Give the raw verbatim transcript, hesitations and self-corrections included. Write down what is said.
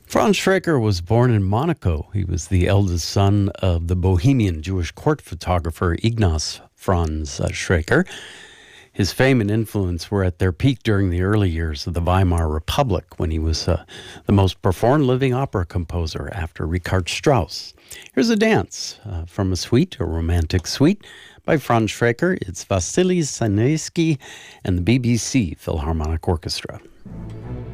Franz Schreker was born in Monaco. He was the eldest son of the Bohemian Jewish court photographer Ignaz Franz uh, Schreker. His fame and influence were at their peak during the early years of the Weimar Republic, when he was uh, the most performed living opera composer after Richard Strauss. Here's a dance uh, from a suite, a romantic suite, by Franz Schreker. It's Vasily Sanaisky and the B B C Philharmonic Orchestra.